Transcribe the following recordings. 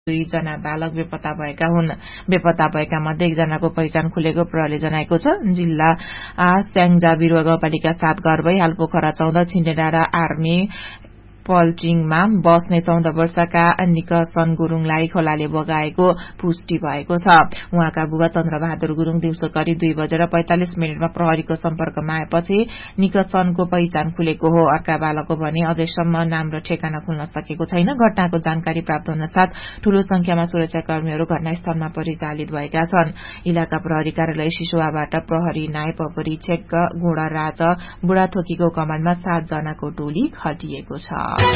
2 जना बालक बेपत्ता भएका हुन्। बेपत्ता भएका मध्ये 1 जनाको पहिचान खुलेको प्रहरीले जनाएको छ। जिल्ला स्याङ्जा बिरुवा गाउँपालिका 7 घर भई हाल पोखरा 14 छिन्डेडाँडा आर्मी पल्टिङमा बस्ने 14 वर्षका निकसन गुरुङलाई खोलाले बगाएको पुष्टि भएको छ। उहाँका बुबा चन्द्रबहादुर गुरुङ दिउँसो करिब 2:45 प्रहरीको सम्पर्कमा आएपछि निकसनको पहिचान खुलेको हो। अर्का बालकको भने अझैसम्म नाम र ठेगाना खुल्न सकेको छैन। घटनाको जानकारी प्राप्त हुन साथ ठूलो संख्यामा सुरक्षाकर्मीहरू घटनास्थलमा परिचालित भएका छन्। इलाका प्रहरी कार्यालय सिसुवाबाट प्रहरी नायब परीक्षक गुणराज बुढाथोकीको कमाण्डमा 7 जनाको टोली खटिएको छ।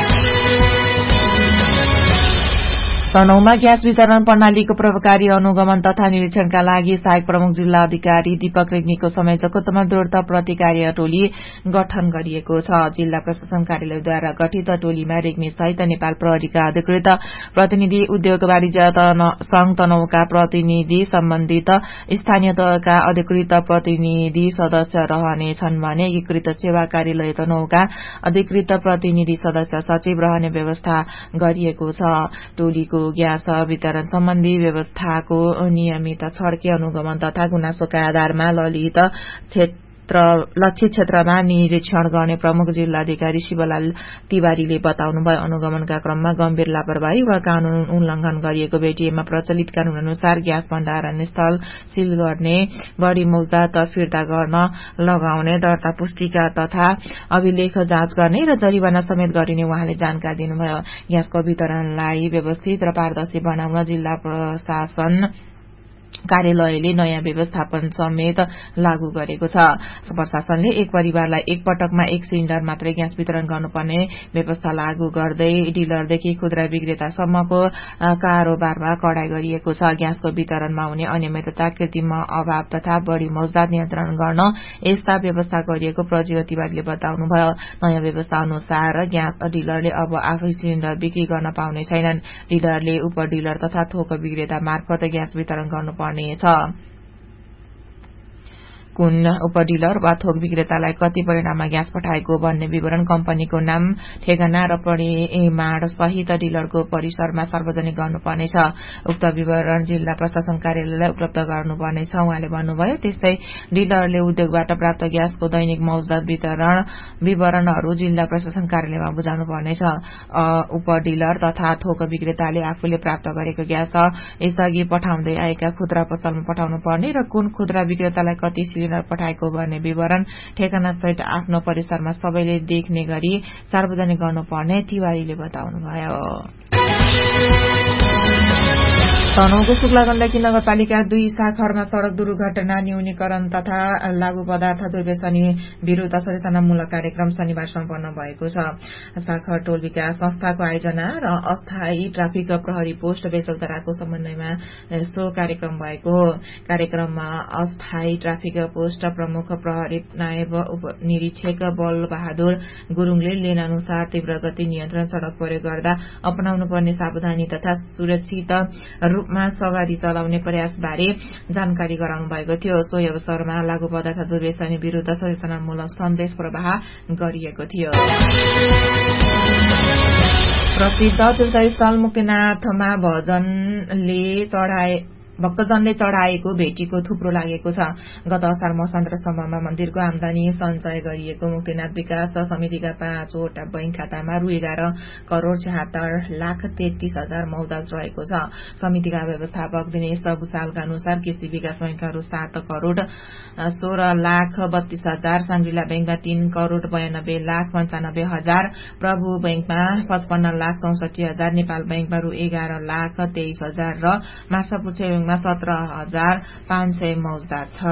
तनहुँमा ग्यास वितरण प्रणालीको प्रभावकारी अनुगमन तथा निरीक्षणका लागि सहायक प्रमुख जिल्ला अधिकारी दीपक रेग्मीको संयोजकत्वमा द्रुत प्रतिकार्य टोली गठन गरिएको छ। जिल्ला प्रशासन कार्यालयद्वारा गठित टोलीमा रेग्मी सहित नेपाल प्रहरीका अधिकृत प्रतिनिधि, उद्योग वाणिज्य संघ तनहुँका प्रतिनिधि, सम्बन्धित स्थानीय तहका अधिकृत प्रतिनिधि सदस्य रहनेछन् भने एकीकृत सेवा कार्यालय तनहुँका अधिकृत प्रतिनिधि सदस्य सचिव रहने व्यवस्था गरिएको छ। टोलीको ग्यास वितरण सम्बन्धी व्यवस्थाको नियमित छड्के अनुगमन तथा गुनासोका आधारमा लक्षित क्षेत्रमा निरीक्षण गर्ने प्रमुख जिल्लाधिकारी शिवलाल तिवारीले बताउनुभयो। अनुगमनका क्रममा गम्भीर लापरवाही वा कानून उल्लंघन गरिएको भेटिएमा प्रचलित कानून अनुसार ग्यास भण्डारण स्थल सील गर्ने, बढ़ी मुद्दा फिर्ता गर्न लगाउने, दर्ता पुस्तिका तथा अभिलेख जाँच गर्ने र जरिवाना समेत गरिने उहाँले जानकारी दिनुभयो। ग्यासको वितरणलाई व्यवस्थित र पारदर्शी बनाउन जिल्ला प्रशासन कार्यालयले नयाँ व्यवस्थापन समेत लागू गरेको छ। प्रशासनले एक परिवारलाई एक पटकमा 1 सिलिण्डर मात्रै ग्यास वितरण गर्नुपर्ने व्यवस्था लागू गर्दै डिलरदेखि खुद्रा विक्रेतासम्मको कारोबारमा कडाई गरिएको छ। ग्यासको वितरणमा हुने अनियमितता, कृत्रिम अभाव तथा बढ़ी मौज्दात नियन्त्रण गर्न यस्ता व्यवस्था गरिएको प्रज्वल तिवारीले बताउनुभयो। नयाँ व्यवस्था अनुसार ग्यास डिलरले अब आफै सिलिण्डर बिक्री गर्न पाउने छैनन्। डिलरले उपडिलर तथा थोक विक्रेता मार्फत ग्यास वितरण गर्नुपर्ने छ। कुन उपडिलर वा थोक विक्रेतालाई कति परिमाणमा ग्यास पठाएको भन्ने विवरण कम्पनीको नाम, ठेगाना र परिमाण सहित डिलरको परिसरमा सार्वजनिक गर्नुपर्नेछ। उक्त विवरण जिल्ला प्रशासन कार्यालयलाई उपलब्ध गर्नुपर्नेछ उहाँले भन्नुभयो। त्यस्तै डिलरले उद्योगबाट प्राप्त ग्यासको दैनिक मौज्दात विवरणहरू जिल्ला प्रशासन कार्यालयमा बुझाउनुपर्नेछ। उपडिलर तथा थोक विक्रेताले आफूले प्राप्त गरेको ग्यास यसअघि पठाउँदै आएका खुद्रा पसलमा पठाउनु पर्ने र कुन खुद्रा विक्रेतालाई कति पठाएको भन्ने विवरण ठेगाना सहित आफ्नो परिसरमा सबैले देख्ने गरी सार्वजनिक गर्नुपर्ने तिवारीले बताउनुभयो। तनहुँको शुक्ला गण्डकी नगरपालिका 2 शाखाहरूमा सड़क दुर्घटना न्यूनीकरण तथा लागू पदार्थ दुर्व्यसनी विरूद्ध सचेतनामूलक कार्यक्रम शनिबार सम्पन्न भएको छ। शाखा टोल विकास संस्थाको आयोजना र अस्थायी ट्राफिक प्रहरी पोस्ट बेचौताराको समन्वयमा सो कार्यक्रम भएको हो। कार्यक्रममा अस्थायी ट्राफिक पोस्ट प्रमुख प्रहरी नायब उपनिरीक्षक बल बहादुर गुरुङले लेन अनुसार तीव्र गति नियन्त्रण, सड़क प्रयोग गर्दा अपनाउनुपर्ने सावधानी तथा सुरक्षित रूपमा सवारी चलाउने प्रयास बारे जानकारी गराउनु भएको थियो। सोही अवसरमा लागू पदार्थ दुर्व्यसनी विरूद्ध सचेतनामूलक सन्देश प्रवाह गरिएको थियो। प्रसिद्ध तीर्थस्थल मुक्तिनाथमा भक्तजनले चढ़ाएको भेटीको थुप्रो लागेको छ। गत असार मसान्तसम्ममा मन्दिरको आमदानी सञ्चय गरिएको मुक्तिनाथ विकास समितिका 5 वटा बैंक खातामा रु 11,76,33,000 मौदाज रहेको छ। समितिका व्यवस्थापक दिनेश भूषालका अनुसार कृषि विकास बैंकमा रु 7,16,32,000, साङ्ग्रिला बैंकमा 3,92,95,000, प्रभु बैंकमा 55,64,000, नेपाल बैंकमा रु 11,23,000 र माछापुच्छ्रे 17,500 मौजदार छ।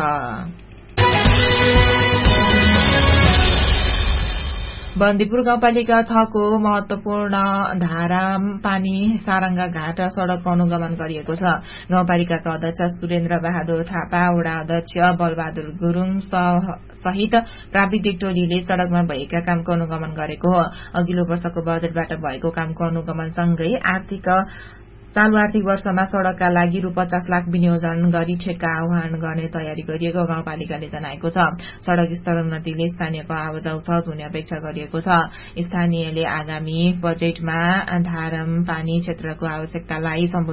बन्दीपुर गाउँपालिका 6 को महत्वपूर्ण धारा पानी सारंगा घाट सड़कको अनुगमन गरिएको छ। गाउँपालिकाका अध्यक्ष सुरेन्द्र बहादुर थापा, वडा अध्यक्ष बलबहादुर गुरुङ सहित प्राविधिक टोलीले सड़कमा भएका कामको अनुगमन गरेको हो। अघिल्लो वर्षको बजेटबाट भएको कामको अनुगमन सँगै आर्थिक चालू आर्थिक वर्षमा सड़कका लागि रु 50 लाख विनियोजन गरी ठेक्का आह्वान गर्ने तयारी गरिएको गाउँपालिकाले जनाएको छ। सड़क स्तरोन्नतिले स्थानीयको आवाजाउ सहज हुने अपेक्षा गरिएको छ। स्थानीयले आगामी बजेटमा धारम पानी क्षेत्रको आवश्यकतालाई